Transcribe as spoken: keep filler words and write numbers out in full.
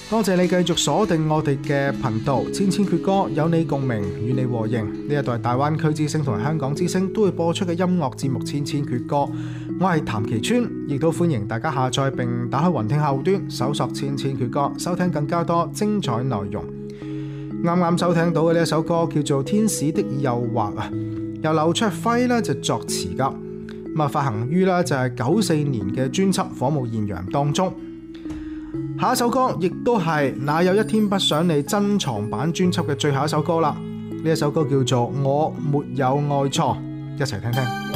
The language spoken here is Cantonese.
多謝你繼續鎖定我哋嘅頻道，千千闕歌有你共鳴，與你和應。呢一度係大灣區之聲同埋香港之聲都會播出嘅音樂節目《千千闕歌》，我係譚其川，亦都歡迎大家下載並打開雲聽客戶端，搜索《千千闕歌》，收聽更加多精彩內容。啱啱收聽到嘅呢一首歌叫做《天使的誘惑》啊，由劉卓輝咧就作詞噶，咁啊發行於咧就係九四年嘅專輯《火舞豔陽》當中。下一首歌亦都係哪有一天不想你珍藏版專輯嘅最後一首歌啦，呢一首歌叫做《我沒有愛錯》，一齊聽聽。